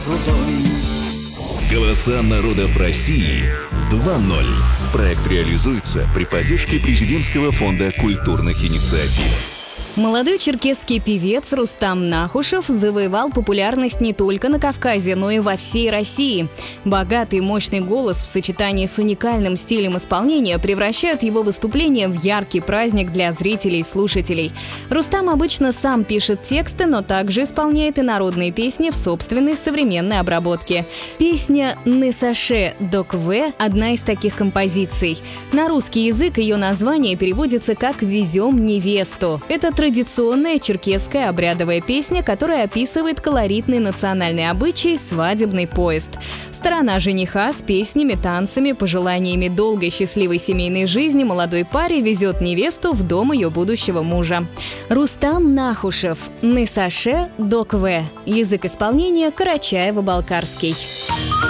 Голоса народов России 2.0. Проект реализуется при поддержке Президентского фонда культурных инициатив. Молодой черкесский певец Рустам Нахушев завоевал популярность не только на Кавказе, но и во всей России. Богатый и мощный голос в сочетании с уникальным стилем исполнения превращают его выступление в яркий праздник для зрителей и слушателей. Рустам обычно сам пишет тексты, но также исполняет и народные песни в собственной современной обработке. Песня «Не саше докве» – одна из таких композиций. На русский язык ее название переводится как «Везем невесту». Это традиционная черкесская обрядовая песня, которая описывает колоритный национальный обычай «Свадебный поезд». Сторона жениха с песнями, танцами, пожеланиями долгой счастливой семейной жизни молодой паре везет невесту в дом ее будущего мужа. Рустам Нахушев «Не саше докве». Язык исполнения Карачаево-Балкарский.